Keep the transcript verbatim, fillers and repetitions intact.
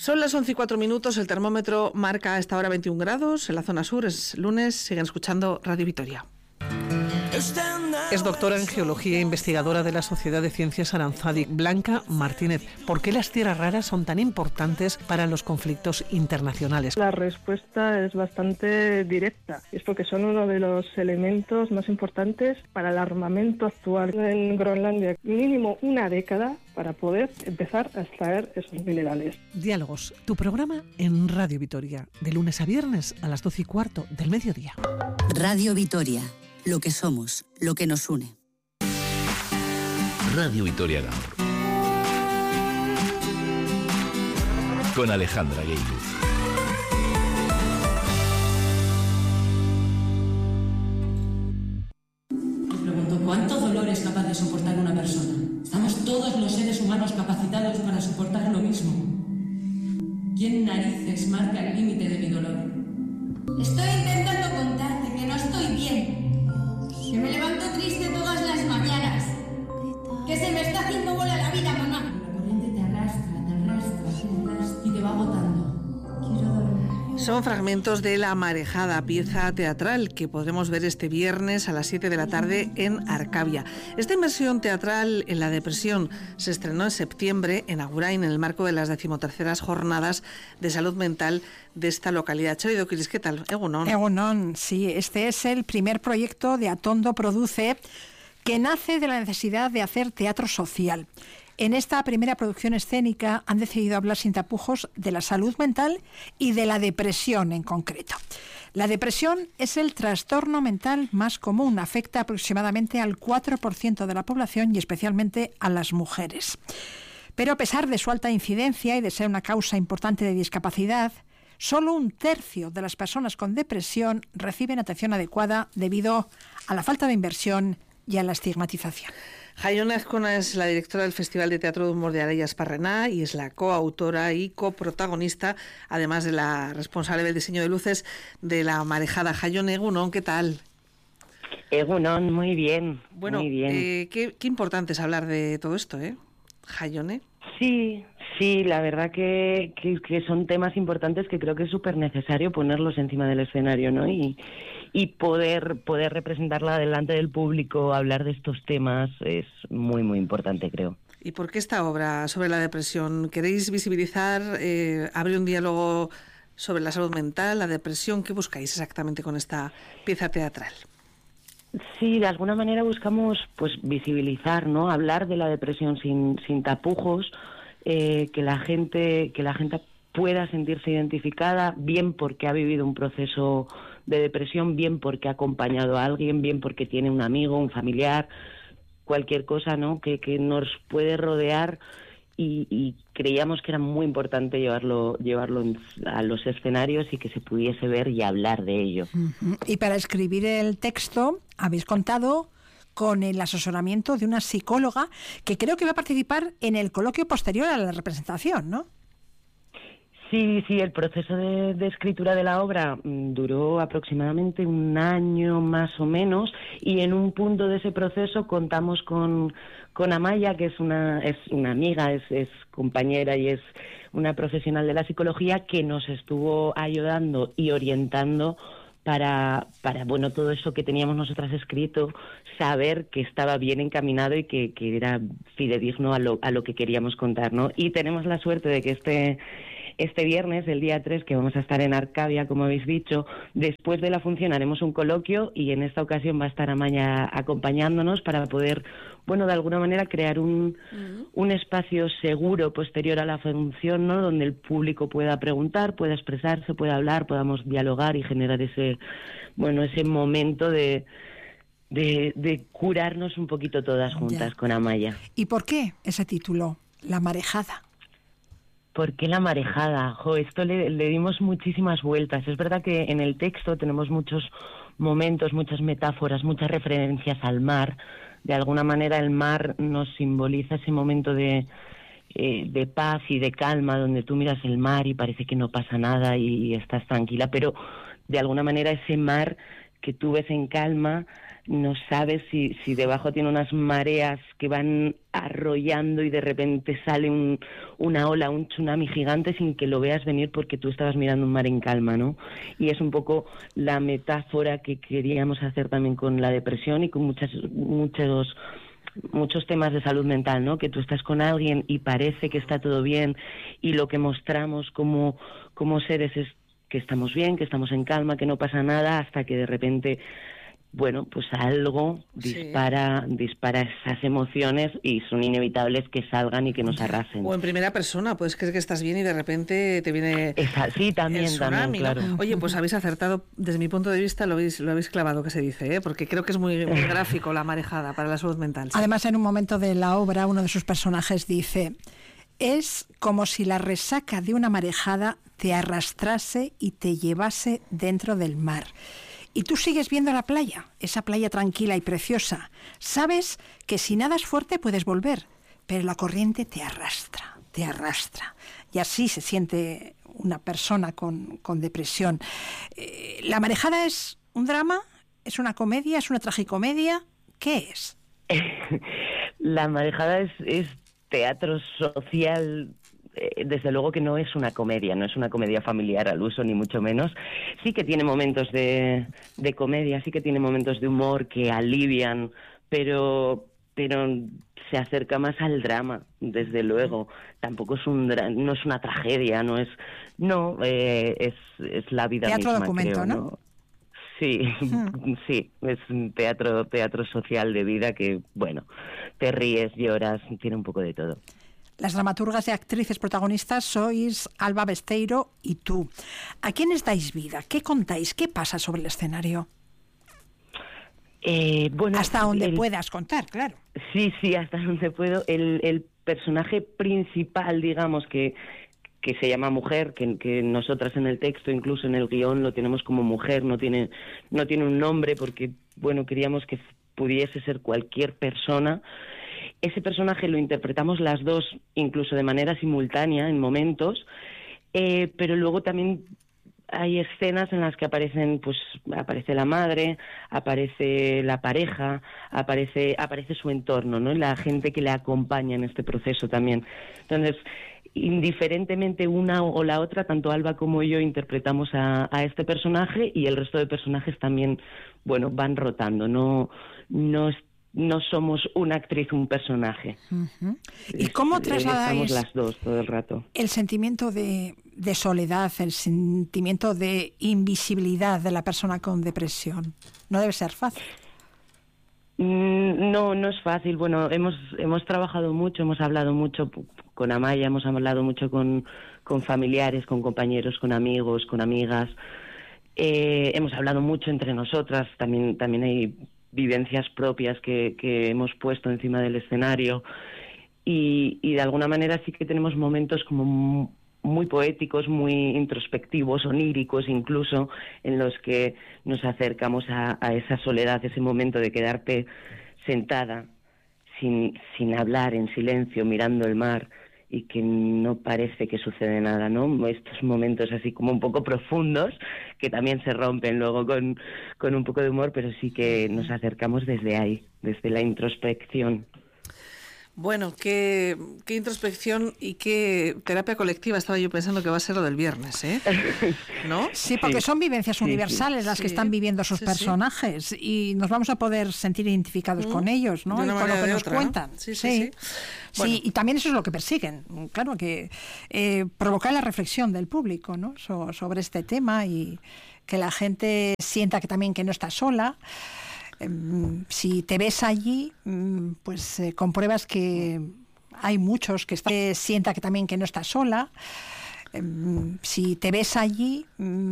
Son las once y cuatro minutos, el termómetro marca a esta hora veintiún grados, en la zona sur es lunes, siguen escuchando Radio Vitoria. Es doctora en Geología e investigadora de la Sociedad de Ciencias Aranzadi, Blanca Martínez. ¿Por qué las tierras raras son tan importantes para los conflictos internacionales? La respuesta es bastante directa. Es porque son uno de los elementos más importantes para el armamento actual en Groenlandia. Mínimo una década para poder empezar a extraer esos minerales. Diálogos, tu programa en Radio Vitoria, de lunes a viernes a las doce y cuarto del mediodía. Radio Vitoria. Lo que somos, lo que nos une. Radio Vitoria Gaur. Con Alejandra Gueiluz. Me pregunto, ¿cuánto dolor es capaz de soportar una persona? ¿Estamos todos los seres humanos capacitados para soportar lo mismo? ¿Quién narices marca el límite de mi dolor? Estoy intentando contarte que no estoy bien. Que me levanto triste todas las mañanas. Que se me está haciendo bola la vida, mamá. La corriente te arrastra, te arrastra, te arrastra y te va agotando. Quiero dormir. Son fragmentos de La Marejada, pieza teatral que podremos ver este viernes a las siete de la tarde en Arcavia. Esta inmersión teatral en la depresión se estrenó en septiembre en Agurain, en el marco de las decimoterceras jornadas de salud mental de esta localidad. Choridoquiris, ¿qué tal? Egunon. Egunon, sí. Este es el primer proyecto de Atondo Produce que nace de la necesidad de hacer teatro social. En esta primera producción escénica han decidido hablar sin tapujos de la salud mental y de la depresión en concreto. La depresión es el trastorno mental más común, afecta aproximadamente al cuatro por ciento de la población y especialmente a las mujeres. Pero a pesar de su alta incidencia y de ser una causa importante de discapacidad, solo un tercio de las personas con depresión reciben atención adecuada debido a la falta de inversión y a la estigmatización. Jaione Azcona es la directora del Festival de Teatro de Humor de Araia Esparrena y es la coautora y coprotagonista, además de la responsable del diseño de luces de La Marejada. Jaione, egunon, ¿qué tal? Egunon, muy bien. Bueno, muy bien. Eh, qué, qué importante es hablar de todo esto, ¿eh, Jaione? Sí, sí, la verdad que, que, que son temas importantes que creo que es súper necesario ponerlos encima del escenario, ¿no? Y, y poder, poder representarla delante del público, hablar de estos temas, es muy, muy importante, creo. ¿Y por qué esta obra sobre la depresión? ¿Queréis visibilizar, eh, abrir un diálogo sobre la salud mental, la depresión? ¿Qué buscáis exactamente con esta pieza teatral? Sí, de alguna manera buscamos pues visibilizar, ¿no? Hablar de la depresión sin, sin tapujos, eh, que la gente, que la gente pueda sentirse identificada, bien porque ha vivido un proceso de depresión, bien porque ha acompañado a alguien, bien porque tiene un amigo, un familiar, cualquier cosa, ¿no? Que, que nos puede rodear. Y, y creíamos que era muy importante llevarlo llevarlo a los escenarios y que se pudiese ver y hablar de ello. Uh-huh. Y para escribir el texto habéis contado con el asesoramiento de una psicóloga que creo que va a participar en el coloquio posterior a la representación, ¿no? Sí, sí, el proceso de, de escritura de la obra mmm, duró aproximadamente un año más o menos y en un punto de ese proceso contamos con, con Amaya, que es una, es una amiga, es, es compañera y es una profesional de la psicología que nos estuvo ayudando y orientando para, para bueno, todo eso que teníamos nosotras escrito, saber que estaba bien encaminado y que, que era fidedigno a lo, a lo que queríamos contar, ¿no? Y tenemos la suerte de que este... Este viernes, el día tres, que vamos a estar en Arcavia, como habéis dicho, después de la función haremos un coloquio y en esta ocasión va a estar Amaya acompañándonos para poder, bueno, de alguna manera crear un, uh-huh. un espacio seguro posterior a la función, ¿no? Donde el público pueda preguntar, pueda expresarse, pueda hablar, podamos dialogar y generar ese, bueno, ese momento de, de, de curarnos un poquito todas juntas ya. Con Amaya. ¿Y por qué ese título, La Marejada? ¿Por qué La Marejada? Jo, esto le, le dimos muchísimas vueltas. Es verdad que en el texto tenemos muchos momentos, muchas metáforas, muchas referencias al mar. De alguna manera el mar nos simboliza ese momento de, eh, de paz y de calma, donde tú miras el mar y parece que no pasa nada y, y estás tranquila, pero de alguna manera ese mar que tú ves en calma, no sabes si, si debajo tiene unas mareas que van arrollando y de repente sale un, una ola, un tsunami gigante sin que lo veas venir porque tú estabas mirando un mar en calma, ¿no? Y es un poco la metáfora que queríamos hacer también con la depresión y con muchas, muchos, muchos temas de salud mental, ¿no? Que tú estás con alguien y parece que está todo bien y lo que mostramos como, como seres es que estamos bien, que estamos en calma, que no pasa nada, hasta que de repente, bueno, pues algo dispara, sí. dispara esas emociones y son inevitables que salgan y que nos arrasen. O en primera persona, puedes creer que estás bien y de repente te viene Esa, sí, también, el tsunami, también, claro. ¿no? Oye, pues habéis acertado, desde mi punto de vista lo habéis, lo habéis clavado, que se dice, ¿eh? Porque creo que es muy, muy gráfico la marejada para la salud mental. ¿Sí? Además, en un momento de la obra, uno de sus personajes dice: es como si la resaca de una marejada te arrastrase y te llevase dentro del mar. Y tú sigues viendo la playa, esa playa tranquila y preciosa. Sabes que si nadas fuerte puedes volver, pero la corriente te arrastra, te arrastra. Y así se siente una persona con, con depresión. Eh, ¿La marejada es un drama? ¿Es una comedia? ¿Es una tragicomedia? ¿Qué es? La marejada es, es teatro social. Desde luego que no es una comedia, no es una comedia familiar al uso, ni mucho menos. Sí que tiene momentos de, de comedia, sí que tiene momentos de humor que alivian, pero, pero se acerca más al drama, desde luego. Tampoco es un dra- no es una tragedia, no es... No, eh, es, es la vida teatro misma, documento, creo, ¿no? ¿no? Sí, hmm. sí, es un teatro, teatro social de vida que, bueno, te ríes, lloras, tiene un poco de todo. Las dramaturgas y actrices protagonistas sois Alba Besteiro y tú. ¿A quiénes dais vida? ¿Qué contáis? ¿Qué pasa sobre el escenario? Eh, bueno, hasta donde el... puedas contar, claro. Sí, sí, hasta donde puedo. El, el personaje principal, digamos, que, que se llama mujer, que, que nosotras en el texto, incluso en el guión, lo tenemos como mujer, no tiene, no tiene un nombre porque, bueno, queríamos que pudiese ser cualquier persona. Ese personaje lo interpretamos las dos, incluso de manera simultánea en momentos, eh, pero luego también hay escenas en las que aparecen, pues, aparece la madre, aparece la pareja, aparece, aparece su entorno, ¿no? La gente que le acompaña en este proceso también. Entonces, indiferentemente una o la otra, tanto Alba como yo interpretamos a, a este personaje y el resto de personajes también, bueno, van rotando, no, no es No somos una actriz, un personaje. Uh-huh. ¿Y cómo trasladáis Estamos las dos todo el rato? El sentimiento de, de soledad, el sentimiento de invisibilidad de la persona con depresión? No debe ser fácil. Mm, no, no es fácil. Bueno, hemos hemos trabajado mucho, hemos hablado mucho con Amaya, hemos hablado mucho con, con familiares, con compañeros, con amigos, con amigas. Eh, hemos hablado mucho entre nosotras. También, también hay vivencias propias que, que hemos puesto encima del escenario y, y de alguna manera sí que tenemos momentos como muy poéticos, muy introspectivos, oníricos incluso, en los que nos acercamos a, a esa soledad, ese momento de quedarte sentada sin, sin hablar, en silencio, mirando el mar y que no parece que sucede nada, ¿no? Estos momentos así como un poco profundos, que también se rompen luego con, con un poco de humor, pero sí que nos acercamos desde ahí, desde la introspección. Bueno, qué, qué introspección y qué terapia colectiva estaba yo pensando que va a ser lo del viernes, ¿eh? ¿No? Sí, porque sí. Son vivencias sí, universales sí, las sí. que están viviendo sus sí, personajes sí. y nos vamos a poder sentir identificados mm, con ellos, ¿no? Y con lo que nos otra, cuentan. ¿no? Sí, sí, sí. sí. Bueno. sí, y también eso es lo que persiguen, claro, que eh, provocar la reflexión del público, ¿no? So, sobre este tema y que la gente sienta que también que no está sola. Si te ves allí, pues eh, compruebas que hay muchos que están, sienta que también que no estás sola. Si te ves allí,